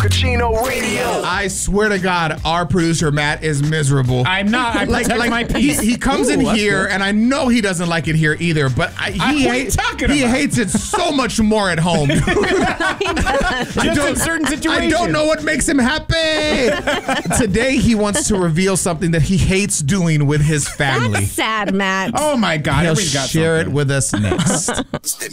Cucino Radio. I swear to God, our producer Matt is miserable. I'm not. I protect my peace. He comes in here, and I know he doesn't like it here either. But he hates it so much more at home. Just in certain situations. I don't know what makes him happy. Today, he wants to reveal something that he hates doing with his family. That's sad, Matt. Oh my God! He'll share it with us next.